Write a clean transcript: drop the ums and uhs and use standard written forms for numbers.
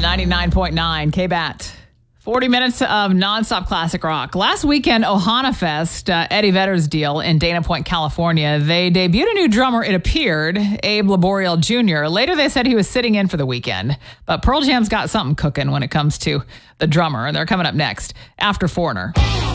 99.9 K-BAT. 40 minutes of nonstop classic rock. Last weekend, Ohana Fest, Eddie Vedder's deal in Dana Point, California, they debuted a new drummer, it appeared, Abe Laboriel Jr. Later, they said he was sitting in for the weekend. But Pearl Jam's got something cooking when it comes to the drummer. They're coming up next after Foreigner.